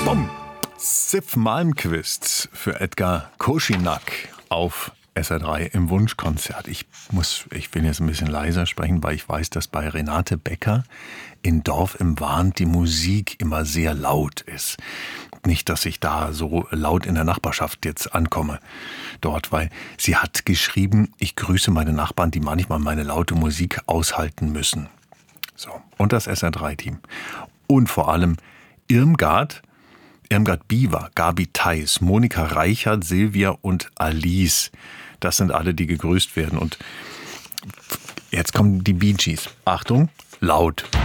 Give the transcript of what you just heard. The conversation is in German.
Bumm. Sif Malmquist für Edgar Koschinak auf SR3 im Wunschkonzert. Ich will jetzt ein bisschen leiser sprechen, weil ich weiß, dass bei Renate Becker in Dorf im Wahn die Musik immer sehr laut ist. Nicht, dass ich da so laut in der Nachbarschaft jetzt ankomme dort, weil sie hat geschrieben, ich grüße meine Nachbarn, die manchmal meine laute Musik aushalten müssen. So, und das SR3-Team. Und vor allem Irmgard Biewer, Gabi Theis, Monika Reichert, Silvia und Alice. Das sind alle, die gegrüßt werden. Und jetzt kommen die Bee Gees. Achtung, laut.